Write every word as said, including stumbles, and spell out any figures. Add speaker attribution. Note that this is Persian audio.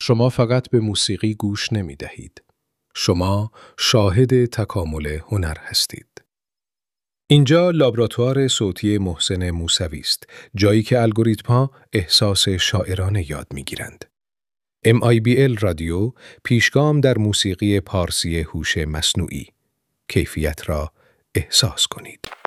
Speaker 1: شما فقط به موسیقی گوش نمی دهید. شما شاهد تکامل هنر هستید. اینجا لابراتوار صوتی محسن موسوی است، جایی که الگوریتم‌ها احساس شاعرانه یاد می‌گیرند. ام آی بی ال رادیو پیشگام در موسیقی پارسی هوش مصنوعی. کیفیت را احساس کنید.